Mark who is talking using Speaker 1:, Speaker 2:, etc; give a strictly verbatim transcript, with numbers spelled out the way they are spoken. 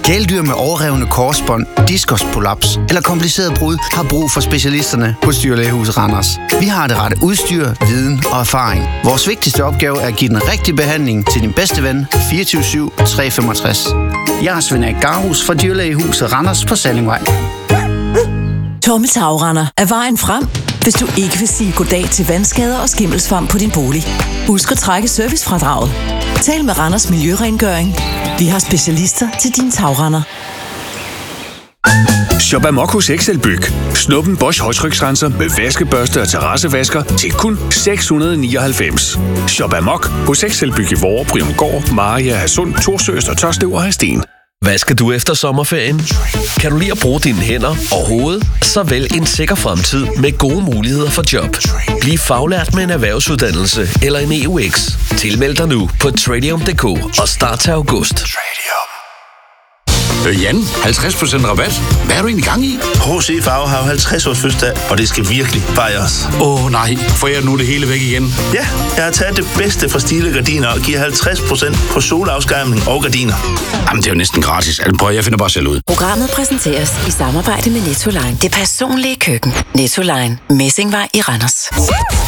Speaker 1: Kæledyr med overrevne korsbånd, diskusprolaps eller kompliceret brud har brug for specialisterne hos Dyrlægehuset Randers. Vi har det rette udstyr, viden og erfaring. Vores vigtigste opgave er at give den rigtige behandling til din bedste ven fireogtyve syv tre femogtres. Jeg er Svend Erik Garhus fra Dyrlægehuset Randers på Sallingvej.
Speaker 2: Tomme tagrender er vejen frem, hvis du ikke vil sige goddag til vandskader og skimmelsvamp på din bolig. Husk at trække servicefradraget. Tal med Randers Miljørengøring. Vi har specialister til dine tagrender.
Speaker 3: Shop amok hos Excelbyg. Snuppen Bosch højtryksrenser med vaskebørste og terrassevasker til kun seks hundrede nioghalvfems. Shop amok hos Excelbyg i Vorre, Bryumgård, Maria, Hadsund, Torsøst og Tårslev og Hadsten.
Speaker 4: Hvad skal du efter sommerferien? Kan du lide at bruge dine hænder og hoved? Så vælg en sikker fremtid med gode muligheder for job. Bliv faglært med en erhvervsuddannelse eller en E U X. Tilmeld dig nu på Tradium punktum d k og start til august.
Speaker 5: Øh, Jan, halvtreds procent rabat. Hvad er du egentlig gang i?
Speaker 6: H C Farve har halvtreds års fødselsdag, og det skal virkelig fejres.
Speaker 5: Åh oh, nej, får jeg nu det hele væk igen?
Speaker 6: Ja, jeg har taget det bedste fra Stile Gardiner og giver halvtreds procent på solafskærmning og gardiner.
Speaker 5: Jamen, det er jo næsten gratis. Altså, prøv, jeg finder bare selv ud.
Speaker 7: Programmet præsenteres i samarbejde med Nettoline. Det personlige køkken. Nettoline. Messingvej i Randers.